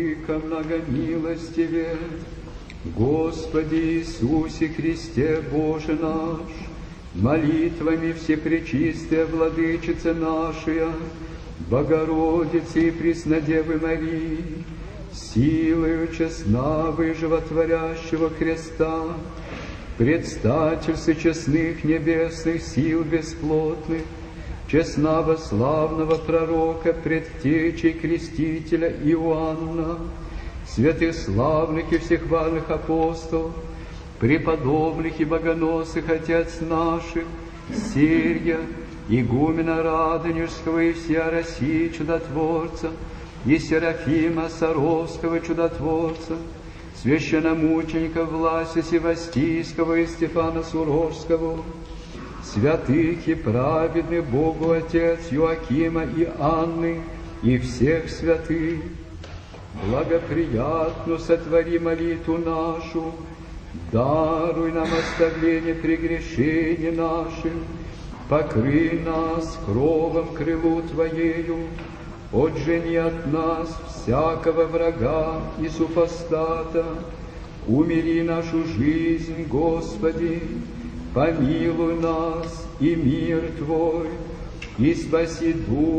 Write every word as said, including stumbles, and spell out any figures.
Владыка многомилостиве, Господи Иисусе Христе Боже наш, молитвами Всепречистая Владычица нашая, Богородицы и Преснодевы Марии, силою честного и животворящего Христа, предстательцы честных небесных сил бесплотных, честного славного пророка, предтечей крестителя Иоанна, святых славных и всехвальных апостолов, преподобных и богоносных отец наших, Сирия, игумена Радонежского и всея России чудотворца, и Серафима Саровского чудотворца, священномученика Власия Севастийского и Стефана Суровского, святых и праведных Богу Отец Иоакима и Анны, и всех святых, благоприятно сотвори молитву нашу, даруй нам оставление прегрешений наших, покрый нас кровом крылу Твоею, отжени от нас всякого врага и супостата, умири нашу жизнь, Господи, помилуй нас и мир Твой, и спаси дух